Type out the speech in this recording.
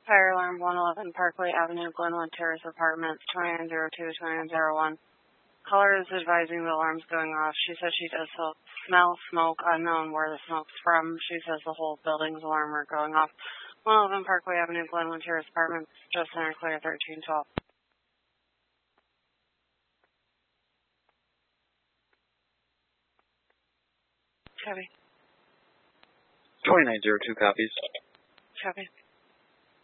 Fire alarm 111 Parkway Avenue, Glenwood Terrace Apartments, 2902-2901. Caller is advising the alarm's going off. She says she does smell smoke, unknown where the smoke's from. She says the whole building's alarm are going off. 111 Parkway Avenue, Glenwood Terrace Apartments, just Center Clear 1312. Copy. 2902 copies. Copy.